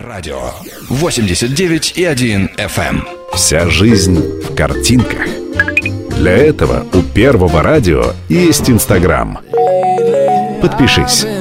Радио 89,1 FM. Вся жизнь в картинках. Для этого у Первого радио есть Инстаграм. Подпишись.